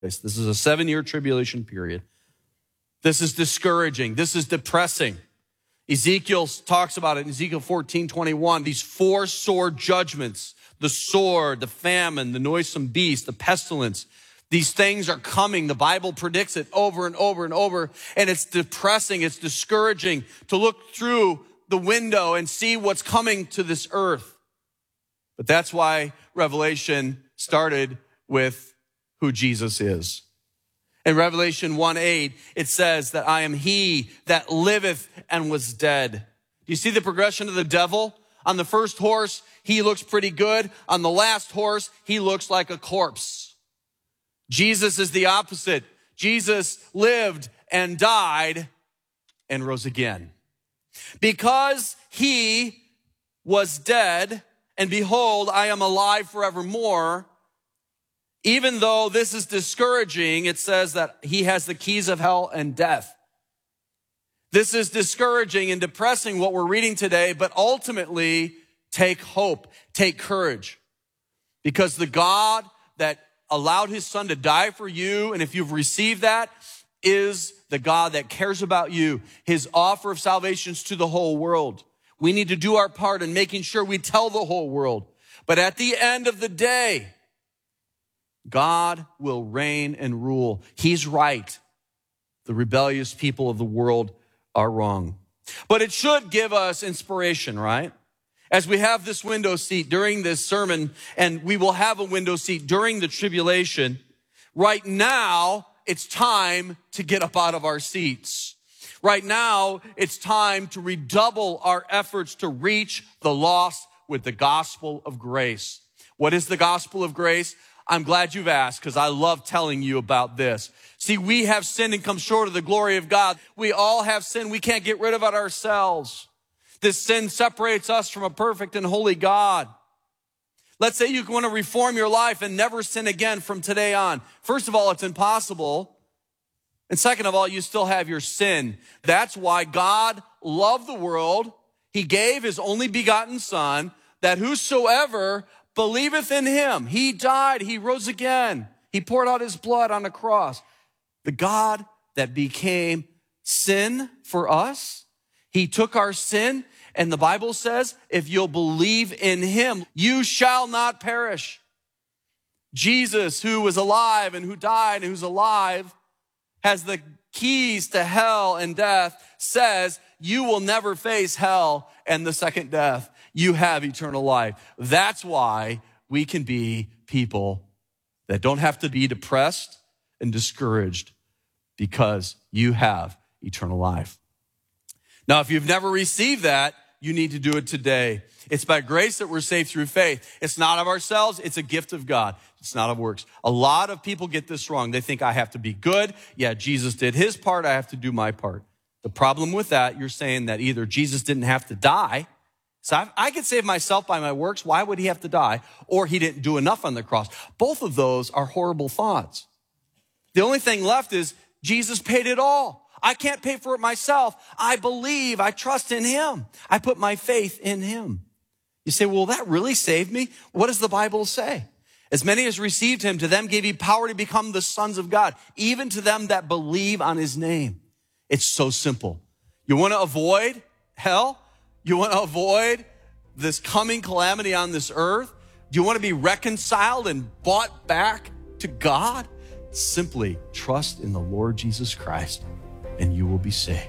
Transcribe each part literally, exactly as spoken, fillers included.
This is a seven-year tribulation period. This is discouraging. This is depressing. Ezekiel talks about it in Ezekiel fourteen twenty-one, these four sword judgments, the sword, the famine, the noisome beast, the pestilence. These things are coming. The Bible predicts it over and over and over. And it's depressing. It's discouraging to look through the window and see what's coming to this earth. But that's why Revelation started with who Jesus is. In Revelation one eight, it says that I am he that liveth and was dead. Do you see the progression of the devil? On the first horse, he looks pretty good. On the last horse, he looks like a corpse. Jesus is the opposite. Jesus lived and died and rose again. Because he was dead, and behold, I am alive forevermore. Even though this is discouraging, it says that he has the keys of hell and death. This is discouraging and depressing what we're reading today, but ultimately take hope, take courage. Because the God that allowed his son to die for you, and if you've received that, is the God that cares about you. His offer of salvation is to the whole world. We need to do our part in making sure we tell the whole world. But at the end of the day, God will reign and rule. He's right. The rebellious people of the world are wrong. But it should give us inspiration, right? As we have this window seat during this sermon, and we will have a window seat during the tribulation, right now, it's time to get up out of our seats. Right now, it's time to redouble our efforts to reach the lost with the gospel of grace. What is the gospel of grace? I'm glad you've asked, because I love telling you about this. See, we have sinned and come short of the glory of God. We all have sinned. We can't get rid of it ourselves. This sin separates us from a perfect and holy God. Let's say you want to reform your life and never sin again from today on. First of all, it's impossible. And second of all, you still have your sin. That's why God loved the world. He gave his only begotten son, that whosoever believeth in him, he died, he rose again. He poured out his blood on the cross. The God that became sin for us, he took our sin, and the Bible says, if you'll believe in him, you shall not perish. Jesus, who was alive and who died and who's alive, has the keys to hell and death, says you will never face hell and the second death. You have eternal life. That's why we can be people that don't have to be depressed and discouraged, because you have eternal life. Now, if you've never received that, you need to do it today. It's by grace that we're saved through faith. It's not of ourselves. It's a gift of God. It's not of works. A lot of people get this wrong. They think I have to be good. Yeah, Jesus did his part. I have to do my part. The problem with that, you're saying that either Jesus didn't have to die. So I, I could save myself by my works. Why would he have to die? Or he didn't do enough on the cross. Both of those are horrible thoughts. The only thing left is Jesus paid it all. I can't pay for it myself. I believe, I trust in him. I put my faith in him. You say, well, that really saved me? What does the Bible say? As many as received him, to them gave he power to become the sons of God, even to them that believe on his name. It's so simple. You want to avoid hell? You want to avoid this coming calamity on this earth? Do you want to be reconciled and bought back to God? Simply trust in the Lord Jesus Christ, and you will be saved.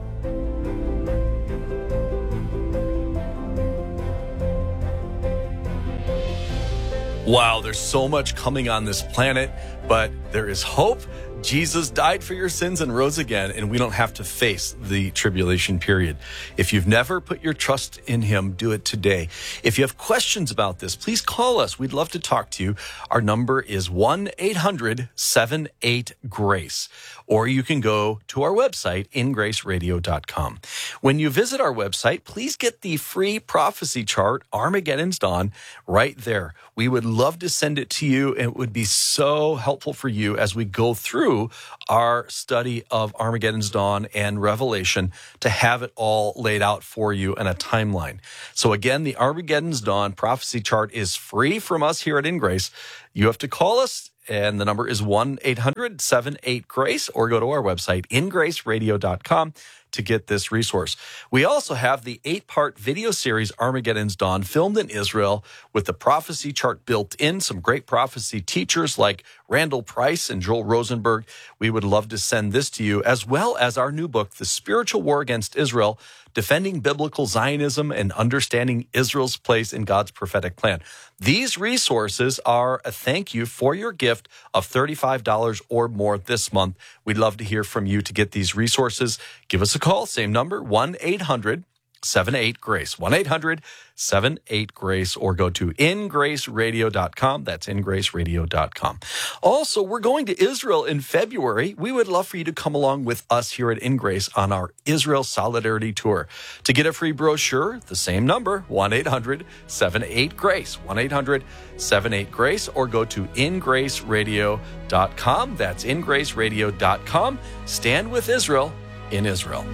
Wow, there's so much coming on this planet, but there is hope. Jesus died for your sins and rose again, and we don't have to face the tribulation period. If you've never put your trust in him, do it today. If you have questions about this, please call us. We'd love to talk to you. Our number is one eight hundred seven eight GRACE, or you can go to our website, in grace radio dot com. When you visit our website, please get the free prophecy chart, Armageddon's Dawn, right there. We would love to send it to you, and it would be so helpful for you as we go through our study of Armageddon's Dawn and Revelation, to have it all laid out for you in a timeline. So again, the Armageddon's Dawn prophecy chart is free from us here at In Grace. You have to call us and the number is one eight hundred seven eight GRACE, or go to our website, in grace radio dot com, to get this resource. We also have the eight-part video series, Armageddon's Dawn, filmed in Israel with the prophecy chart built in, some great prophecy teachers like Randall Price and Joel Rosenberg. We would love to send this to you, as well as our new book, The Spiritual War Against Israel, Defending Biblical Zionism and Understanding Israel's Place in God's Prophetic Plan. These resources are a thank you for your gift of thirty-five dollars or more this month. We'd love to hear from you to get these resources. Give us a call, same number, one eight hundred seven eight GRACE, one eight hundred seven eight GRACE, or go to in grace radio dot com. That's in grace radio dot com. Also, we're going to Israel in February. We would love for you to come along with us here at In Grace on our Israel Solidarity Tour. To get a free brochure, the same number, one eight hundred seven eight GRACE, one eight hundred seven eight GRACE, or go to in grace radio dot com. That's in grace radio dot com. Stand with Israel in Israel.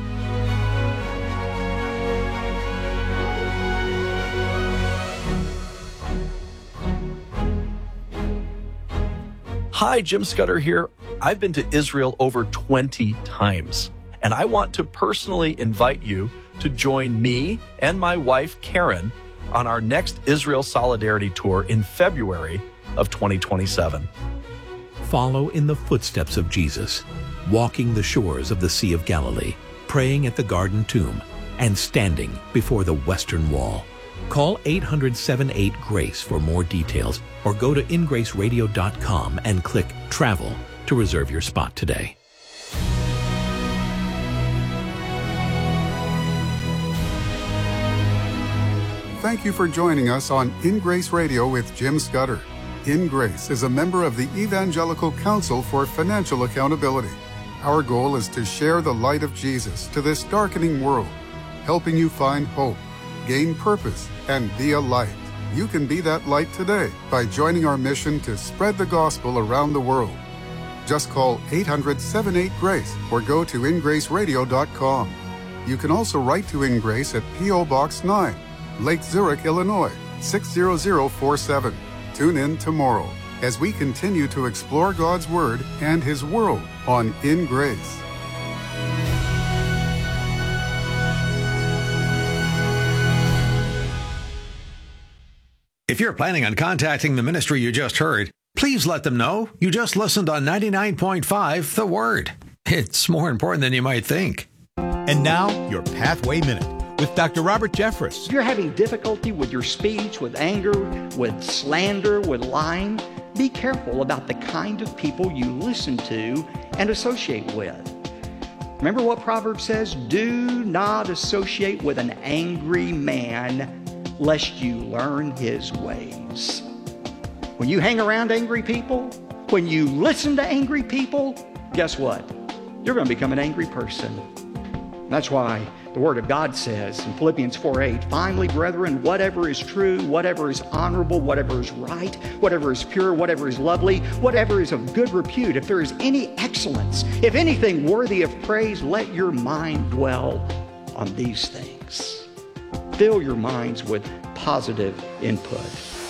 Hi, Jim Scudder here. I've been to Israel over twenty times, and I want to personally invite you to join me and my wife, Karen, on our next Israel Solidarity Tour in February of twenty twenty-seven. Follow in the footsteps of Jesus, walking the shores of the Sea of Galilee, praying at the Garden Tomb, and standing before the Western Wall. Call eight hundred seven eight GRACE for more details, or go to in grace radio dot com and click Travel to reserve your spot today. Thank you for joining us on In Grace Radio with Jim Scudder. In Grace is a member of the Evangelical Council for Financial Accountability. Our goal is to share the light of Jesus to this darkening world, helping you find hope, gain purpose, and be a light. You can be that light today by joining our mission to spread the gospel around the world. Just call eight hundred seven eight GRACE or go to in grace radio dot com. You can also write to In Grace at P O Box nine, Lake Zurich, Illinois, six zero zero four seven. Tune in tomorrow as we continue to explore God's Word and His world on In Grace. If you're planning on contacting the ministry you just heard, please let them know you just listened on ninety-nine point five The Word. It's more important than you might think. And now, your Pathway Minute with Doctor Robert Jeffress. If you're having difficulty with your speech, with anger, with slander, with lying, be careful about the kind of people you listen to and associate with. Remember what Proverbs says? Do not associate with an angry man, lest you learn his ways. When you hang around angry people, when you listen to angry people, guess what? You're going to become an angry person. That's why the Word of God says in Philippians four eight, finally, brethren, whatever is true, whatever is honorable, whatever is right, whatever is pure, whatever is lovely, whatever is of good repute, if there is any excellence, if anything worthy of praise, let your mind dwell on these things. Fill your minds with positive input.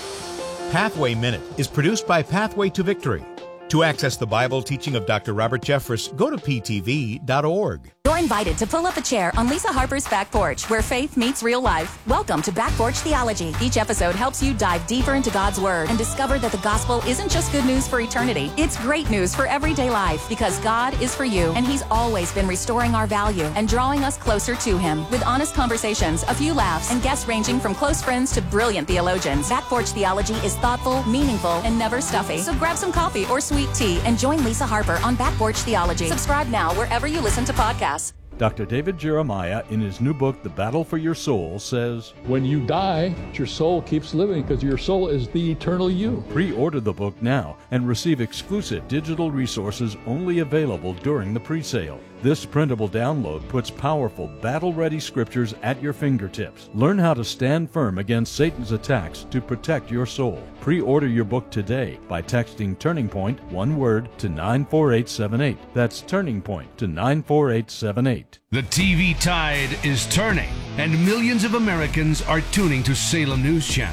Pathway Minute is produced by Pathway to Victory. To access the Bible teaching of Doctor Robert Jeffress, go to p t v dot org. You're invited to pull up a chair on Lisa Harper's Back Porch, where faith meets real life. Welcome to Back Porch Theology. Each episode helps you dive deeper into God's Word and discover that the gospel isn't just good news for eternity. It's great news for everyday life, because God is for you, and He's always been restoring our value and drawing us closer to Him. With honest conversations, a few laughs, and guests ranging from close friends to brilliant theologians, Back Porch Theology is thoughtful, meaningful, and never stuffy. So grab some coffee or sweet tea and join Lisa Harper on Back Porch Theology. Subscribe now wherever you listen to podcasts. Doctor David Jeremiah, in his new book, The Battle for Your Soul, says, when you die, your soul keeps living because your soul is the eternal you. Pre-order the book now and receive exclusive digital resources only available during the pre-sale. This printable download puts powerful, battle-ready scriptures at your fingertips. Learn how to stand firm against Satan's attacks to protect your soul. Pre-order your book today by texting Turning Point, one word, to nine four eight seven eight. That's Turning Point to nine four eight seven eight. The T V tide is turning, and millions of Americans are tuning to Salem News Channel.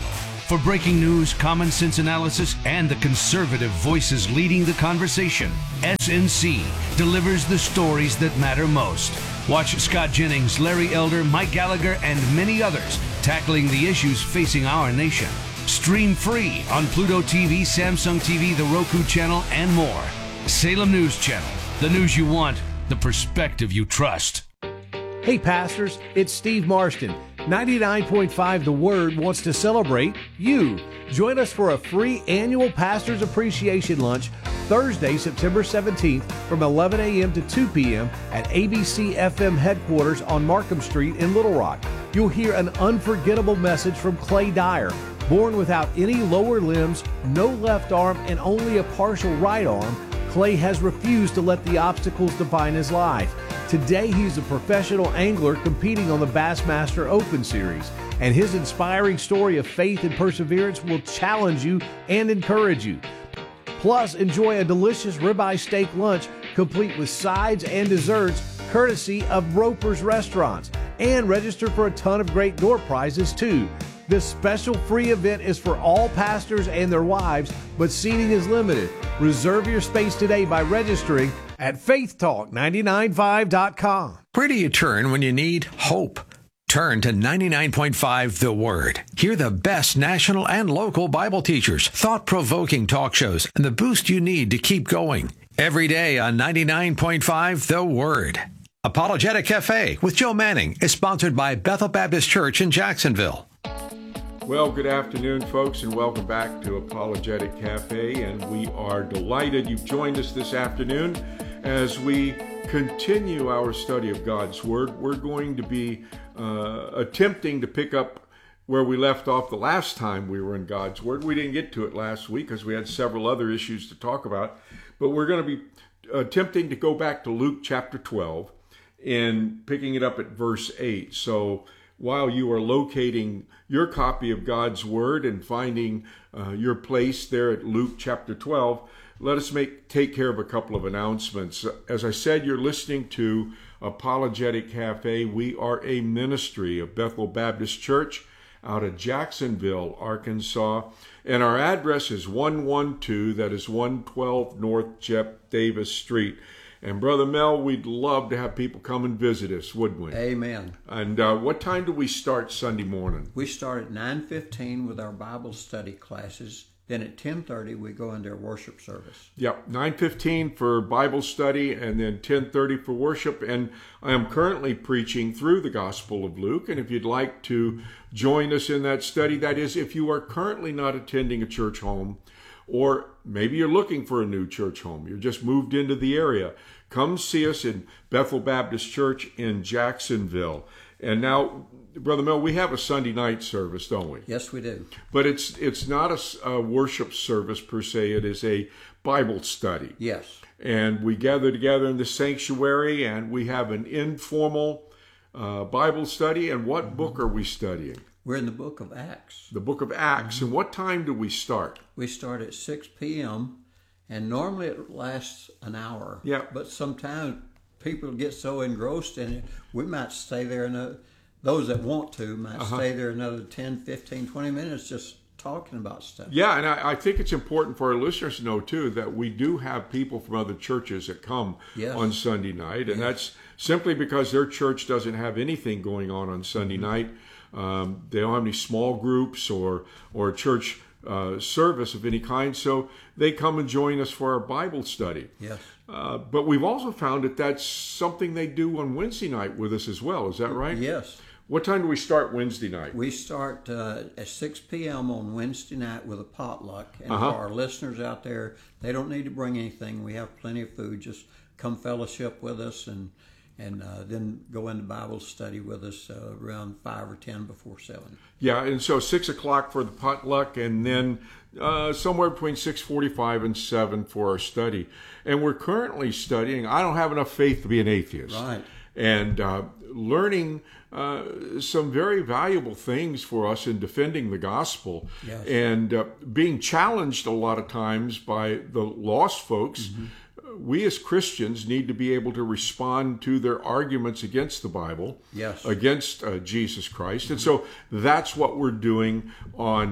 For breaking news, common sense analysis, and the conservative voices leading the conversation, S N C delivers the stories that matter most. Watch Scott Jennings, Larry Elder, Mike Gallagher, and many others tackling the issues facing our nation. Stream free on Pluto T V, Samsung T V, the Roku channel, and more. Salem News Channel. The news you want, the perspective you trust. Hey pastors, it's Steve Marston. ninety-nine point five The Word wants to celebrate you. Join us for a free annual Pastors Appreciation Lunch Thursday, September seventeenth from eleven a.m. to two p.m. at A B C F M headquarters on Markham Street in Little Rock. You'll hear an unforgettable message from Clay Dyer. Born without any lower limbs, no left arm, and only a partial right arm, Clay has refused to let the obstacles define his life. Today, he's a professional angler competing on the Bassmaster Open Series, and his inspiring story of faith and perseverance will challenge you and encourage you. Plus, enjoy a delicious ribeye steak lunch complete with sides and desserts courtesy of Roper's Restaurants, and register for a ton of great door prizes too. This special free event is for all pastors and their wives, but seating is limited. Reserve your space today by registering at faith talk nine nine five dot com. Where do you turn when you need hope? Turn to ninety-nine point five The Word. Hear the best national and local Bible teachers, thought-provoking talk shows, and the boost you need to keep going. Every day on ninety-nine point five The Word. Apologetic Cafe with Joe Manning is sponsored by Bethel Baptist Church in Jacksonville. Well, good afternoon, folks, and welcome back to Apologetic Cafe. And we are delighted you've joined us this afternoon as we continue our study of God's Word. We're going to be uh, attempting to pick up where we left off the last time we were in God's Word. We didn't get to it last week because we had several other issues to talk about, but we're going to be attempting to go back to Luke chapter twelve and picking it up at verse eight. So while you are locating your copy of God's Word and finding uh, your place there at Luke chapter twelve, let us make take care of a couple of announcements. As I said, you're listening to Apologetic Cafe. We are a ministry of Bethel Baptist Church out of Jacksonville, Arkansas. And our address is one twelve, that is one twelve North Jeff Davis Street. And Brother Mel, we'd love to have people come and visit us, wouldn't we? Amen. And uh, what time do we start Sunday morning? We start at nine fifteen with our Bible study classes. Then at ten thirty, we go into our worship service. Yep, nine fifteen for Bible study and then ten thirty for worship. And I am currently preaching through the Gospel of Luke. And if you'd like to join us in that study, that is, if you are currently not attending a church home, or maybe you're looking for a new church home, you're just moved into the area, come see us in Bethel Baptist Church in Jacksonville. And now, Brother Mel, we have a Sunday night service, don't we? Yes, we do. But it's it's not a, a worship service per se. It is a Bible study. Yes. And we gather together in the sanctuary, and we have an informal uh, Bible study. And what mm-hmm. book are we studying? We're in the book of Acts. The book of Acts. Mm-hmm. And what time do we start? We start at six p.m., and normally it lasts an hour. Yeah. But sometimes people get so engrossed in it, we might stay there, another, those that want to might uh-huh. stay there another ten, fifteen, twenty minutes just talking about stuff. Yeah, and I, I think it's important for our listeners to know, too, that we do have people from other churches that come yes. on Sunday night, and yes. that's simply because their church doesn't have anything going on on Sunday mm-hmm. night. Um, they don't have any small groups or or church uh, service of any kind, so they come and join us for our Bible study. Yes. Uh, but we've also found that that's something they do on Wednesday night with us as well. Is that right? Yes. What time do we start Wednesday night? We start uh, at six p.m. on Wednesday night with a potluck. And uh-huh. for our listeners out there, they don't need to bring anything. We have plenty of food. Just come fellowship with us and and uh, then go into Bible study with us uh, around five or ten before seven. Yeah, and so six o'clock for the potluck, and then uh, somewhere between six forty-five and seven for our study. And we're currently studying, I don't have enough faith to be an atheist. Right. And uh, learning uh, some very valuable things for us in defending the gospel. Yes. And uh, being challenged a lot of times by the lost folks. Mm-hmm. We as Christians need to be able to respond to their arguments against the Bible, yes. against uh, Jesus Christ. And so that's what we're doing on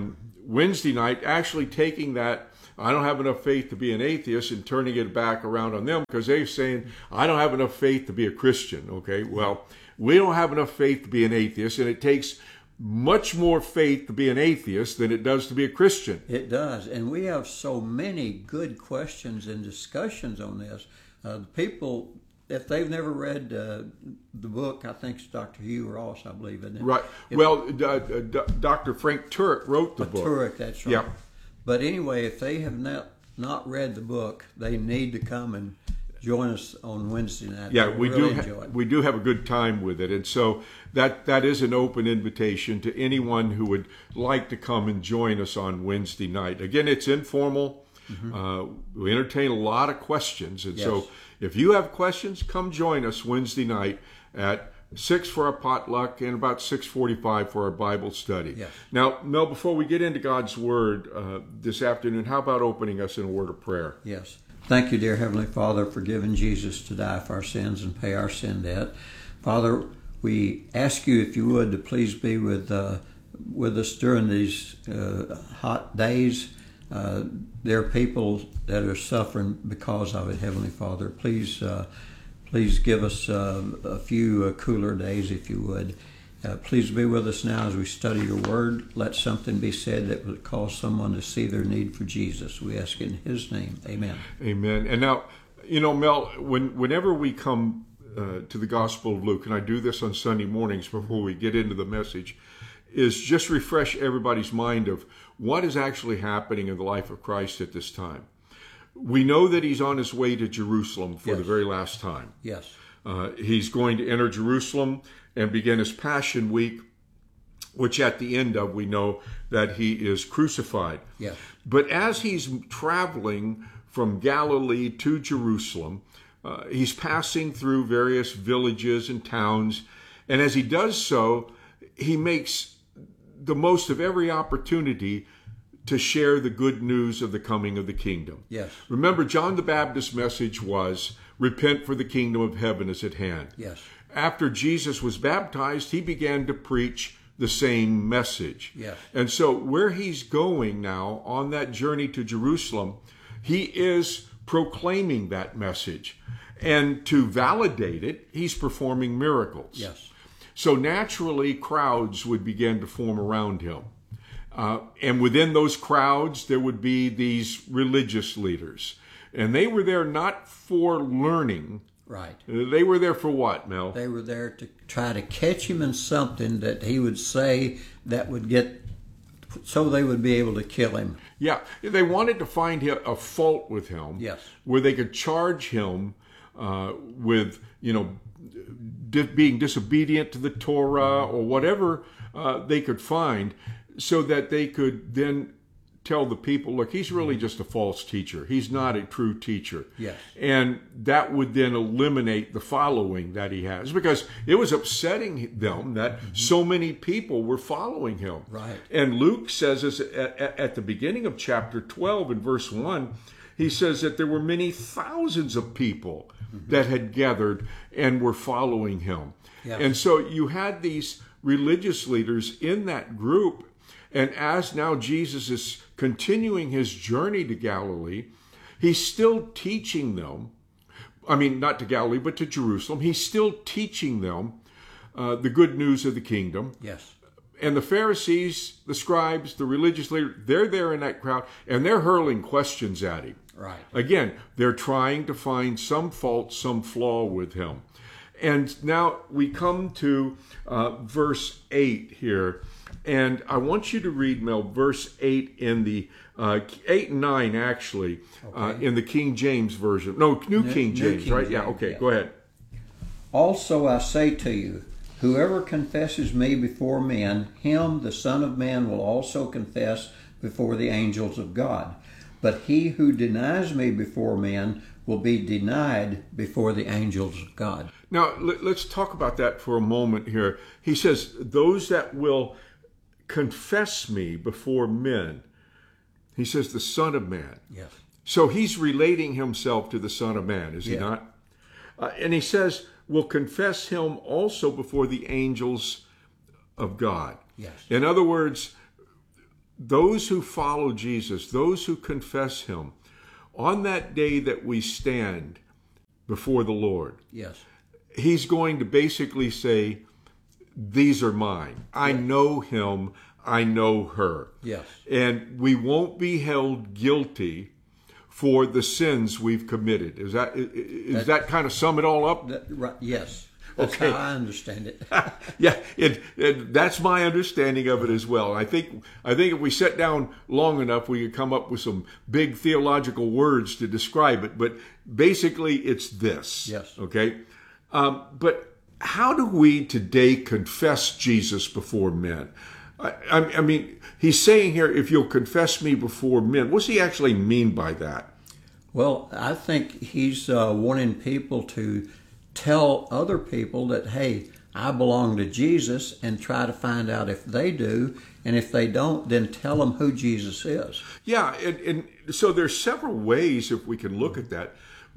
Wednesday night, actually taking that, I don't have enough faith to be an atheist, and turning it back around on them, because they're saying, I don't have enough faith to be a Christian. Okay, well, we don't have enough faith to be an atheist, and it takes much more faith to be an atheist than it does to be a Christian. It does, and we have so many good questions and discussions on this. Uh, the people, if they've never read uh, the book, I think it's Doctor Hugh Ross, I believe, isn't it? Right. If, well, uh, uh, Doctor Frank Turek wrote the uh, book. Turek, that's right. Yeah. But anyway, if they have not, not read the book, they need to come and join us on Wednesday night. Yeah, They'll we really do. enjoy Ha- it. we do have a good time with it, and so that that is an open invitation to anyone who would like to come and join us on Wednesday night. Again, it's informal. Mm-hmm. Uh, we entertain a lot of questions, and Yes. so if you have questions, come join us Wednesday night at six for our potluck and about six forty-five for our Bible study. Yes. Now, Mel, before we get into God's Word uh, this afternoon, how about opening us in a word of prayer? Yes. Thank you, dear Heavenly Father, for giving Jesus to die for our sins and pay our sin debt. Father, we ask you, if you would, to please be with uh, with us during these uh, hot days. Uh, there are people that are suffering because of it, Heavenly Father. Please, uh, please give us uh, a few uh, cooler days, if you would. Uh, please be with us now as we study your word. Let something be said that would cause someone to see their need for Jesus. We ask in his name. Amen. Amen. And now, you know, Mel, when, whenever we come uh, to the Gospel of Luke, and I do this on Sunday mornings before we get into the message, is just refresh everybody's mind of what is actually happening in the life of Christ at this time. We know that he's on his way to Jerusalem for Yes. the very last time. Yes. Uh, he's going to enter Jerusalem and begin his Passion Week, which at the end of we know that he is crucified. Yes. But as he's traveling from Galilee to Jerusalem, uh, he's passing through various villages and towns, and as he does so, he makes the most of every opportunity to share the good news of the coming of the kingdom. Yes. Remember, John the Baptist's message was, repent, for the kingdom of heaven is at hand. Yes. After Jesus was baptized, he began to preach the same message. Yes. And so where he's going now on that journey to Jerusalem, he is proclaiming that message. And to validate it, he's performing miracles. Yes. So naturally, crowds would begin to form around him. Uh, and within those crowds, there would be these religious leaders. And they were there not for learning. Right. They were there for what, Mel? They were there to try to catch him in something that he would say that would get, so they would be able to kill him. Yeah, they wanted to find a fault with him. Yes. Where they could charge him uh, with, you know, di- being disobedient to the Torah or whatever uh, they could find, so that they could then tell the people, look, he's really just a false teacher. He's not a true teacher. Yes. And that would then eliminate the following that he has, because it was upsetting them that mm-hmm. so many people were following him. Right. And Luke says this at, at the beginning of chapter twelve in verse one, he says that there were many thousands of people mm-hmm. that had gathered and were following him. Yeah. And so you had these religious leaders in that group. And as now Jesus is continuing his journey to Galilee, he's still teaching them, I mean, not to Galilee, but to Jerusalem. He's still teaching them uh, the good news of the kingdom. Yes. And the Pharisees, the scribes, the religious leaders, they're there in that crowd, and they're hurling questions at him. Right. Again, they're trying to find some fault, some flaw with him. And now we come to uh, verse eight here. And I want you to read, Mel, verse eight in the, uh, eight and nine actually, okay. uh, in the King James Version. No, New, New King James, New King right? James, yeah, okay, yeah. Go ahead. Also I say to you, whoever confesses me before men, him the Son of Man will also confess before the angels of God. But he who denies me before men will be denied before the angels of God. Now, let's talk about that for a moment here. He says, those that will confess me before men. He says the Son of Man. Yes. So he's relating himself to the Son of Man, is yeah. he not? Uh, and he says, will confess him also before the angels of God. Yes. In other words, those who follow Jesus, those who confess him, on that day that we stand before the Lord, yes, he's going to basically say, these are mine. I know him. I know her. Yes. And we won't be held guilty for the sins we've committed. Is that is that, that kind of sum it all up? That, right, yes. That's okay. how I understand it. Yeah, it, it, that's my understanding of it as well. I think I think if we sat down long enough, we could come up with some big theological words to describe it. But basically, it's this. Yes. Okay. Um, but how do we today confess Jesus before men? I, I, I mean, he's saying here, if you'll confess me before men, what's he actually mean by that? Well, I think he's uh, wanting people to tell other people that, hey, I belong to Jesus, and try to find out if they do. And if they don't, then tell them who Jesus is. Yeah, and, and so there's several ways if we can look at that.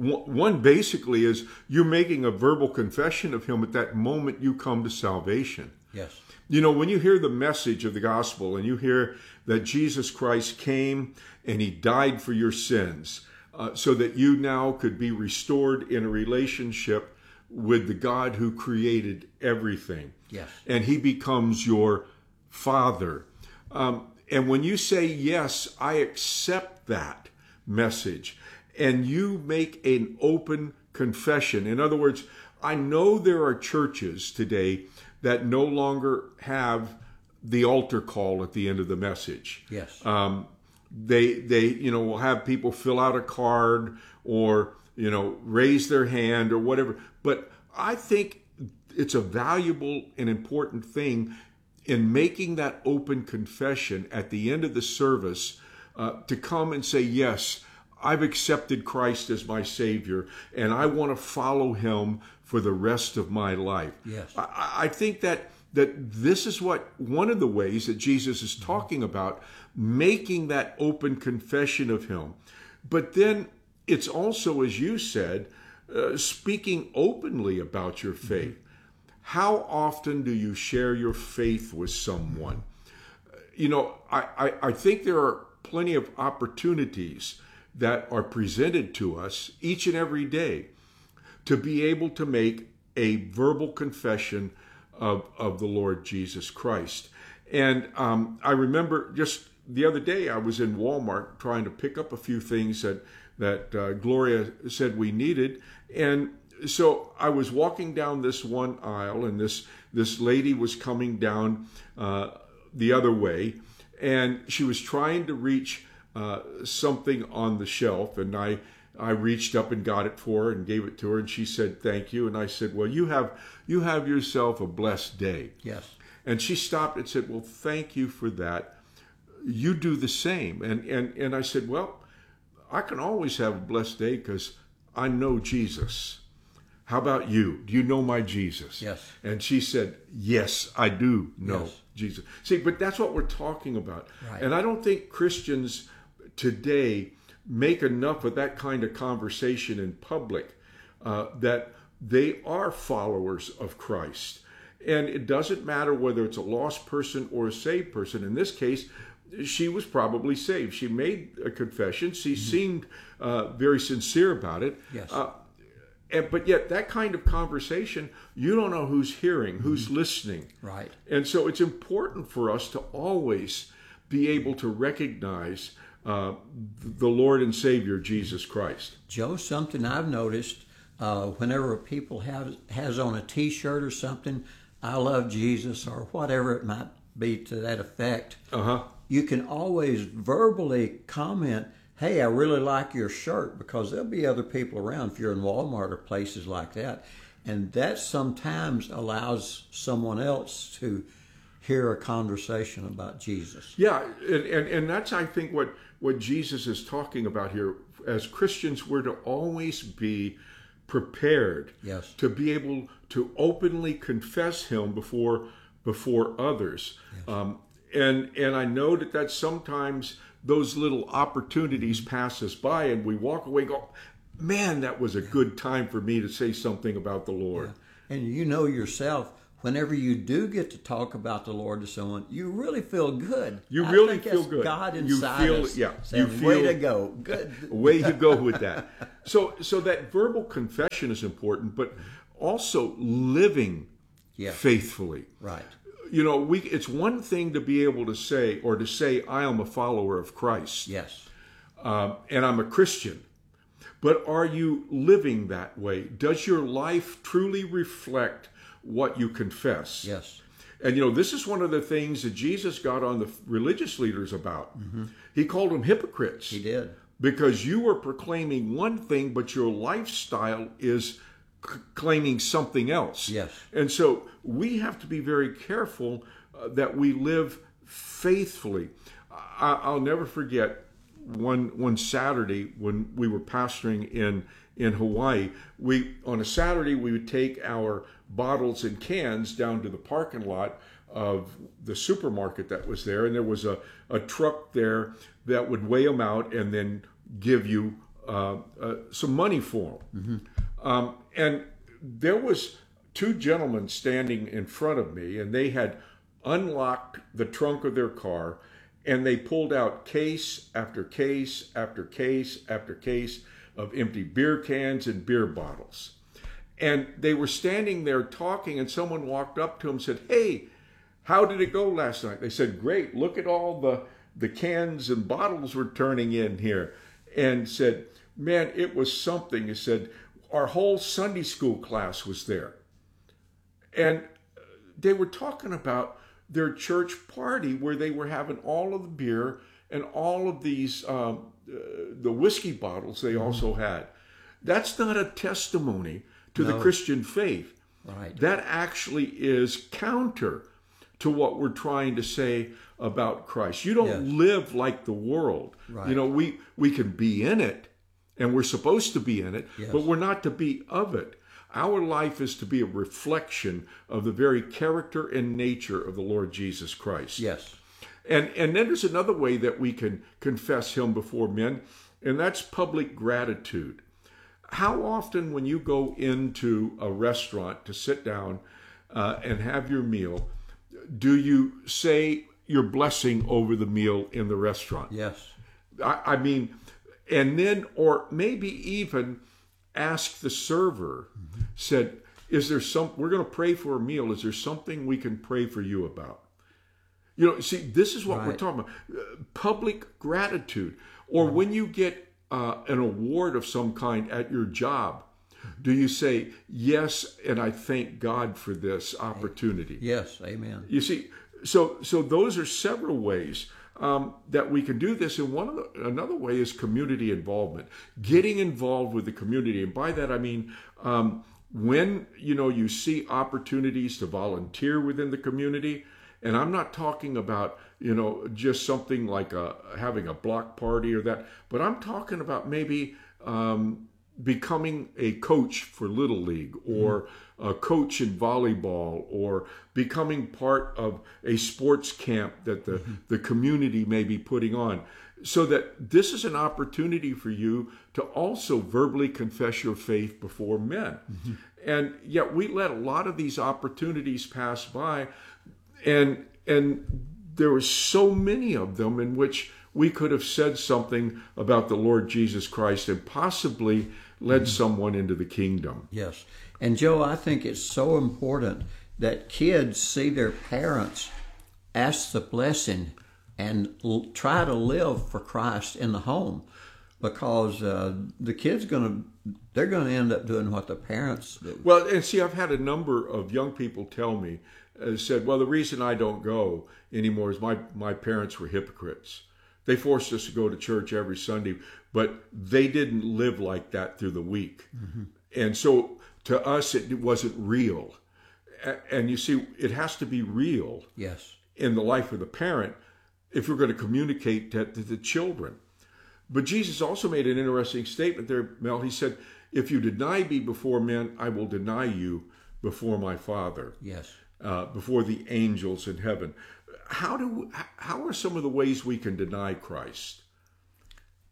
One basically is you're making a verbal confession of him at that moment you come to salvation. Yes. You know, when you hear the message of the gospel and you hear that Jesus Christ came and he died for your sins uh, so that you now could be restored in a relationship with the God who created everything. Yes. And he becomes your father. Um, and when you say, yes, I accept that message, and you make an open confession. In other words, I know there are churches today that no longer have the altar call at the end of the message. Yes. Um, they, they, you know, will have people fill out a card or, you know, raise their hand or whatever. But I think it's a valuable and important thing in making that open confession at the end of the service uh, to come and say, yes, I've accepted Christ as my Savior, and I want to follow him for the rest of my life. Yes. I, I think that that this is what one of the ways that Jesus is talking about, making that open confession of him. But then it's also, as you said, uh, speaking openly about your faith. Mm-hmm. How often do you share your faith with someone? You know, I, I, I think there are plenty of opportunities that are presented to us each and every day to be able to make a verbal confession of, of the Lord Jesus Christ. And um, I remember just the other day I was in Walmart trying to pick up a few things that, that uh, Gloria said we needed. And so I was walking down this one aisle, and this, this lady was coming down uh, the other way, and she was trying to reach Uh, something on the shelf, and I I reached up and got it for her and gave it to her, and she said thank you, and I said, well, you have you have yourself a blessed day. Yes. And she stopped and said, well, thank you for that. You do the same. And and and I said, well, I can always have a blessed day because I know Jesus. How about you? Do you know my Jesus? Yes. And she said, yes, I do know yes. Jesus. See, but that's what we're talking about. Right. And I don't think Christians today make enough of that kind of conversation in public uh, that they are followers of Christ. And it doesn't matter whether it's a lost person or a saved person. In this case, she was probably saved. She made a confession. She mm-hmm. seemed uh, very sincere about it. Yes. Uh, and, but yet that kind of conversation, you don't know who's hearing, who's mm-hmm. listening. Right. And so it's important for us to always be able to recognize Uh, the Lord and Savior, Jesus Christ. Joe, something I've noticed, uh, whenever people have has on a T-shirt or something, I love Jesus, or whatever it might be to that effect, uh-huh. you can always verbally comment, hey, I really like your shirt, because there'll be other people around if you're in Walmart or places like that. And that sometimes allows someone else to hear a conversation about Jesus. Yeah, and, and, and that's, I think, what what Jesus is talking about here. As Christians, we're to always be prepared yes. to be able to openly confess him before before others. Yes. Um, and and I know that that sometimes those little opportunities pass us by, and we walk away and go, man, that was a good time for me to say something about the Lord. Yeah. And you know yourself, whenever you do get to talk about the Lord to someone, you really feel good. You I really think feel that's good. God You inside feel, us yeah. saying, You feel, way to go. Good. Way to go with that. So, so that verbal confession is important, but also living yeah. faithfully. Right. You know, we. It's one thing to be able to say, or to say, I am a follower of Christ. Yes. Um, and I'm a Christian. But are you living that way? Does your life truly reflect what you confess? Yes. And, you know, this is one of the things that Jesus got on the religious leaders about. Mm-hmm. He called them hypocrites. He did. Because you were proclaiming one thing, but your lifestyle is c- claiming something else. Yes. And so we have to be very careful uh, that we live faithfully. I- I'll never forget one one Saturday when we were pastoring in in Hawaii. We on a Saturday we would take our bottles and cans down to the parking lot of the supermarket that was there, and there was a, a truck there that would weigh them out and then give you uh, uh, some money for them. Mm-hmm. Um, and there was two gentlemen standing in front of me, and they had unlocked the trunk of their car, and they pulled out case after case after case after case of empty beer cans and beer bottles. And they were standing there talking, and someone walked up to them and said, "Hey, how did it go last night?" They said, "Great, look at all the, the cans and bottles we're turning in here." And said, "Man, it was something." He said, "Our whole Sunday school class was there." And they were talking about their church party where they were having all of the beer and all of these, um, uh, the whiskey bottles they also had. That's not a testimony to No. the Christian faith. Right. That actually is counter to what we're trying to say about Christ. You don't Yes. live like the world. Right. You know, we, we can be in it, and we're supposed to be in it, Yes. but we're not to be of it. Our life is to be a reflection of the very character and nature of the Lord Jesus Christ. Yes. And and then there's another way that we can confess him before men, and that's public gratitude. How often when you go into a restaurant to sit down uh, and have your meal, do you say your blessing over the meal in the restaurant? Yes. I, I mean, and then, or maybe even ask the server, mm-hmm. said, is there some, we're going to pray for a meal. Is there something we can pray for you about? You know, see, this is what Right. we're talking about. Uh, public gratitude. Or mm-hmm. when you get uh, an award of some kind at your job, do you say, yes, and I thank God for this opportunity? Yes, amen. You see, so so those are several ways um, that we can do this. And one of the, another way is community involvement, getting involved with the community. And by that, I mean, um, when, you know, you see opportunities to volunteer within the community, and I'm not talking about, you know, just something like a, having a block party or that, but I'm talking about maybe um, becoming a coach for Little League, or mm-hmm. a coach in volleyball, or becoming part of a sports camp that the, mm-hmm. the community may be putting on. So that this is an opportunity for you to also verbally confess your faith before men. Mm-hmm. And yet we let a lot of these opportunities pass by, and and there were so many of them in which we could have said something about the Lord Jesus Christ and possibly led mm-hmm. someone into the kingdom. Yes. And Joe, I think it's so important that kids see their parents ask the blessing and l- try to live for Christ in the home, because uh, the kid's going to, they're going to end up doing what the parents do. Well, and see, I've had a number of young people tell me, uh, said, well, the reason I don't go anymore is my, my parents were hypocrites. They forced us to go to church every Sunday, but they didn't live like that through the week. Mm-hmm. And so to us, it wasn't real. And you see, it has to be real yes. in the life of the parent if we're going to communicate that to the children. But Jesus also made an interesting statement there, Mel. He said, if you deny me before men, I will deny you before my Father. Yes. Uh, before the angels in heaven. How do how are some of the ways we can deny Christ?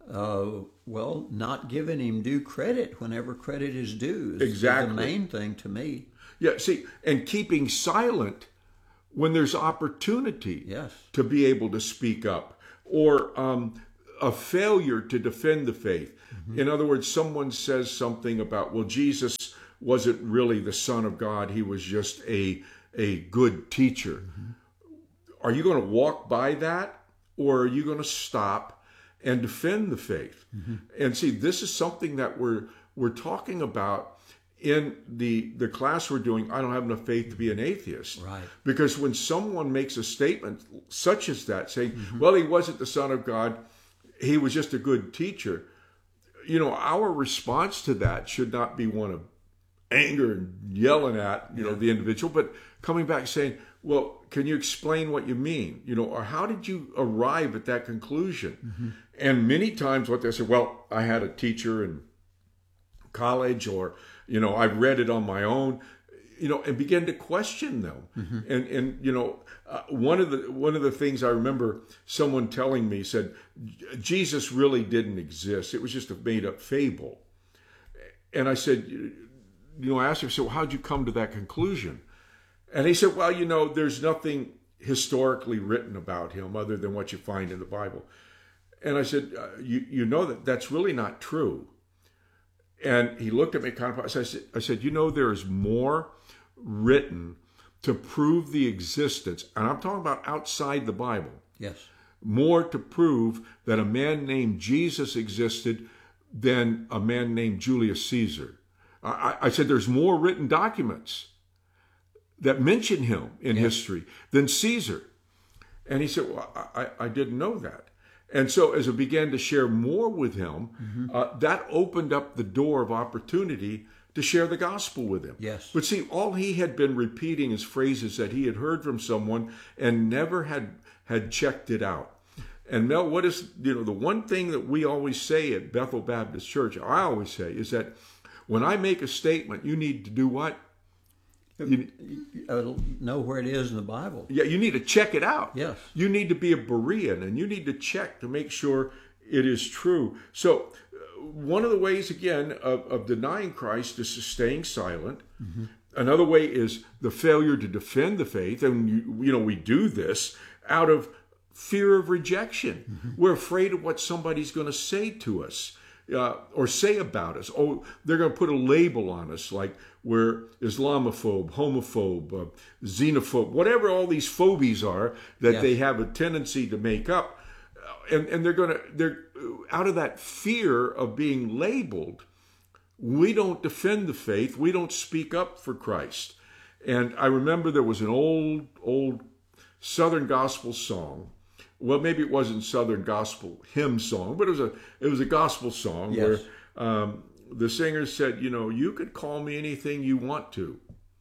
Uh, well, not giving him due credit whenever credit is due is Exactly. the main thing to me. Yeah, see, and keeping silent when there's opportunity Yes. to be able to speak up, or um, a failure to defend the faith. Mm-hmm. In other words, someone says something about, well, Jesus wasn't really the Son of God. He was just a, a good teacher. Mm-hmm. Are you going to walk by that, or are you going to stop and defend the faith? Mm-hmm. And see, this is something that we're we're talking about in the the class we're doing. I don't have enough faith to be an atheist. Right. Because when someone makes a statement such as that, saying, Mm-hmm. well, he wasn't the Son of God, he was just a good teacher, you know, our response to that should not be one of anger and yelling at, you know, the individual, but coming back saying, well, can you explain what you mean? You know, or how did you arrive at that conclusion? Mm-hmm. And many times what they say, well, I had a teacher in college, or, you know, I read it on my own, you know, and begin to question them. Mm-hmm. And, and, you know, uh, one of the, one of the things I remember someone telling me said, Jesus really didn't exist. It was just a made up fable. And I said, you know, I asked him, so well, how'd you come to that conclusion? And he said, well, you know, there's nothing historically written about him other than what you find in the Bible. And I said, uh, you, you know that that's really not true. And he looked at me kind of, I said, I said, you know, there is more written to prove the existence, and I'm talking about outside the Bible. Yes. More to prove that a man named Jesus existed than a man named Julius Caesar. I, I said, there's more written documents that mention him in yes. history than Caesar. And he said, well, I, I didn't know that. And so as I began to share more with him, mm-hmm. uh, that opened up the door of opportunity to share the gospel with him. Yes. But see, all he had been repeating is phrases that he had heard from someone and never had had checked it out. And Mel, what is, you know, the one thing that we always say at Bethel Baptist Church, I always say, is that when I make a statement, you need to do what? You know where it is in the Bible. Yeah, you need to check it out. Yes. You need to be a Berean, and you need to check to make sure it is true. So uh, one of the ways, again, of, of denying Christ is staying silent. Mm-hmm. Another way is the failure to defend the faith. And, you, you know, we do this out of fear of rejection. Mm-hmm. We're afraid of what somebody's going to say to us. Uh, or say about us. Oh, they're going to put a label on us, like we're Islamophobe, homophobe, uh, xenophobe, whatever all these phobies are that yes. they have a tendency to make up, uh, and and they're going to they're out of that fear of being labeled. We don't defend the faith. We don't speak up for Christ. And I remember there was an old old Southern gospel song. Well, maybe it wasn't Southern gospel hymn song, but it was a it was a gospel song yes. where um, the singer said, you know, you could call me anything you want to,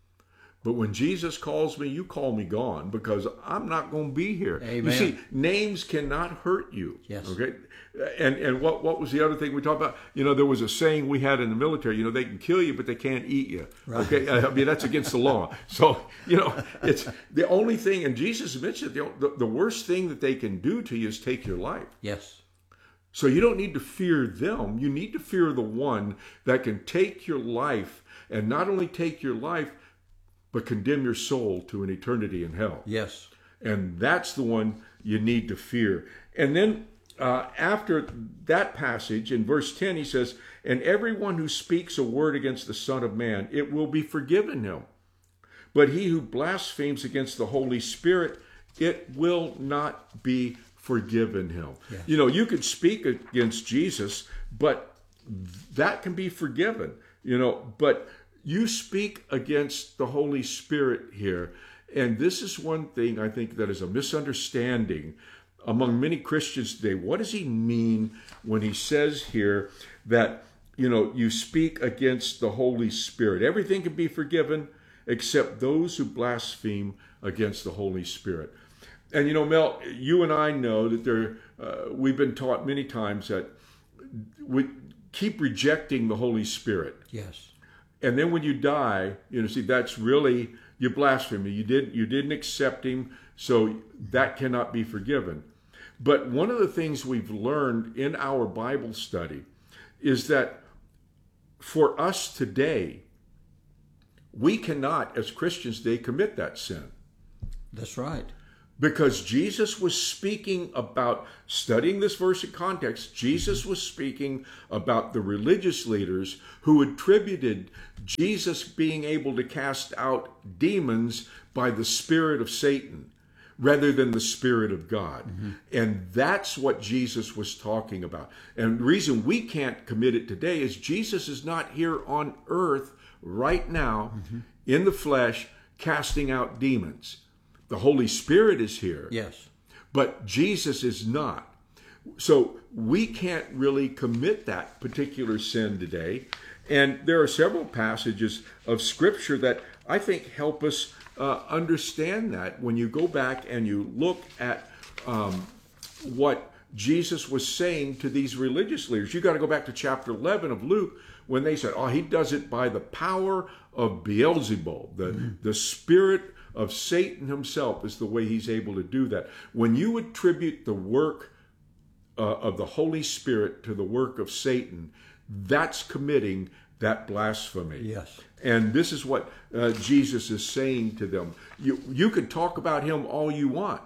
but when Jesus calls me, you call me gone, because I'm not going to be here. Amen. You see, names cannot hurt you. Yes. Okay. And and what what was the other thing we talked about? You know, there was a saying we had in the military. You know, they can kill you, but they can't eat you. Right. Okay. I mean, that's against the law. So you know, it's the only thing. And Jesus mentioned the, the the worst thing that they can do to you is take your life. Yes. So you don't need to fear them. You need to fear the one that can take your life, and not only take your life, but condemn your soul to an eternity in hell. Yes. And that's the one you need to fear. And then uh, after that passage, in verse ten, he says, and everyone who speaks a word against the Son of Man, it will be forgiven him. But he who blasphemes against the Holy Spirit, it will not be forgiven him. Yes. You know, you could speak against Jesus, but that can be forgiven, you know, but you speak against the Holy Spirit here. And this is one thing I think that is a misunderstanding among many Christians today. What does he mean when he says here that, you know, you speak against the Holy Spirit? Everything can be forgiven except those who blaspheme against the Holy Spirit. And, you know, Mel, you and I know that there, uh, we've been taught many times that we keep rejecting the Holy Spirit. Yes. And then when you die, you know, see, that's really, you blaspheme. You didn't, you didn't accept him, so that cannot be forgiven. But one of the things we've learned in our Bible study is that for us today, we cannot, as Christians today, commit that sin. That's right. Because Jesus was speaking about, studying this verse in context, Jesus was speaking about the religious leaders who attributed Jesus being able to cast out demons by the spirit of Satan rather than the Spirit of God. Mm-hmm. And that's what Jesus was talking about. And the reason we can't commit it today is Jesus is not here on earth right now, mm-hmm. in the flesh, casting out demons. The Holy Spirit is here. Yes. But Jesus is not. So we can't really commit that particular sin today. And there are several passages of Scripture that I think help us uh, understand that. When you go back and you look at um, what Jesus was saying to these religious leaders, you got to go back to chapter eleven of Luke when they said, oh, he does it by the power of Beelzebul, the, mm-hmm. the spirit of Satan himself is the way he's able to do that. When you attribute the work uh, of the Holy Spirit to the work of Satan, that's committing that blasphemy. Yes. And this is what uh, Jesus is saying to them. You, you can talk about him all you want.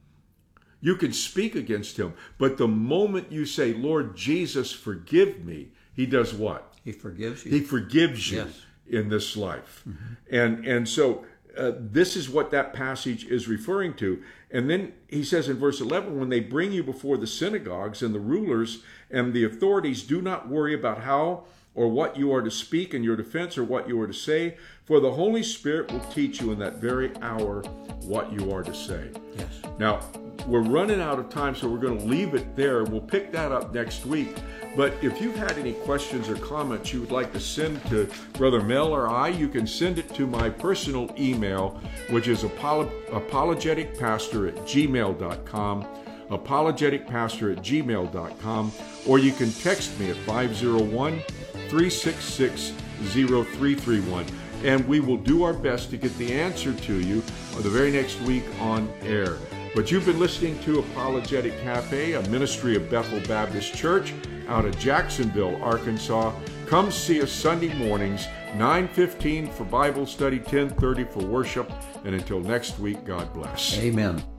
You can speak against him. But the moment you say, Lord Jesus, forgive me, he does what? He forgives you. He forgives you yes. in this life. Mm-hmm. And, and so uh, this is what that passage is referring to. And then he says in verse eleven, when they bring you before the synagogues and the rulers and the authorities, do not worry about how or what you are to speak in your defense or what you are to say, for the Holy Spirit will teach you in that very hour what you are to say. Yes. Now, we're running out of time, so we're going to leave it there. We'll pick that up next week. But if you've had any questions or comments you would like to send to Brother Mel or I, you can send it to my personal email, which is apolo- apologeticpastor at gmail dot com, apologeticpastor at gmail dot com, or you can text me at five oh one, three six six, oh three three one. And we will do our best to get the answer to you the very next week on air. But you've been listening to Apologetic Cafe, a ministry of Bethel Baptist Church out of Jacksonville, Arkansas. Come see us Sunday mornings, nine fifteen for Bible study, ten thirty for worship. And until next week, God bless. Amen.